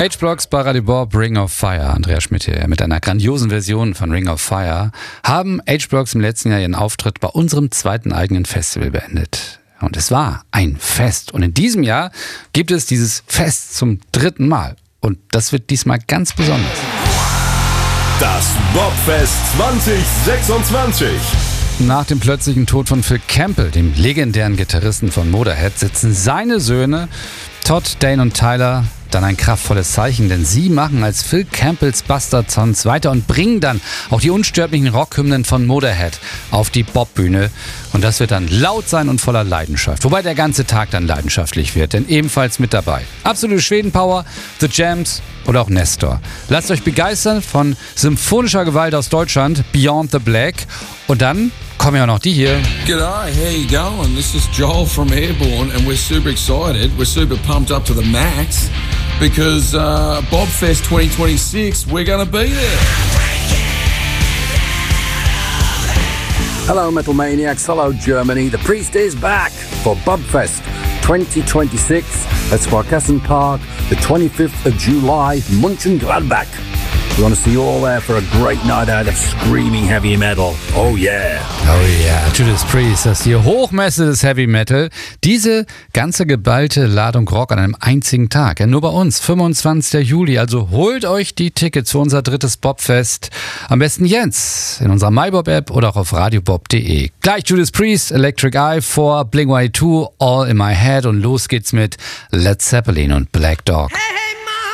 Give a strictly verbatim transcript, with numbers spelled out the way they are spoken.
H-Blocks bei Radio Bob, Ring of Fire. Andreas Schmidt hier mit einer grandiosen Version von Ring of Fire. Haben H-Blocks im letzten Jahr ihren Auftritt bei unserem zweiten eigenen Festival beendet. Und es war ein Fest. Und in diesem Jahr gibt es dieses Fest zum dritten Mal. Und das wird diesmal ganz besonders. Das Bobfest zwanzig sechsundzwanzig. Nach dem plötzlichen Tod von Phil Campbell, dem legendären Gitarristen von Motorhead, setzen seine Söhne Todd, Dane und Tyler dann ein kraftvolles Zeichen, denn sie machen als Phil Campbells Bastard Sons weiter und bringen dann auch die unsterblichen Rockhymnen von Motorhead auf die Bobbühne. Und das wird dann laut sein und voller Leidenschaft. Wobei der ganze Tag dann leidenschaftlich wird, denn ebenfalls mit dabei Absolute Schwedenpower, The Jams oder auch Nestor. Lasst euch begeistern von symphonischer Gewalt aus Deutschland, Beyond the Black. Und dann kommen ja auch noch die hier. G'day, how you going? This is Joel from Airborne and we're super excited. We're super pumped up to the max because uh, Bobfest twenty twenty-six, we're going to be there. Hello Metal Maniacs, hello Germany. The Priest is back for Bobfest twenty twenty-six at Sparkassen Park, the twenty-fifth of July, Mönchengladbach. We want to see you all there for a great night out of screaming heavy metal. Oh yeah. Oh yeah, Judas Priest, das ist die Hochmesse des Heavy Metal. Diese ganze geballte Ladung Rock an einem einzigen Tag. Ja, nur bei uns, fünfundzwanzigster Juli. Also holt euch die Tickets für unser drittes Bobfest. Am besten jetzt in unserer MyBob-App oder auch auf radiobob punkt de. Gleich Judas Priest, Electric Eye vor Blink one eighty-two, All in My Head und los geht's mit Led Zeppelin und Black Dog. Hey, hey,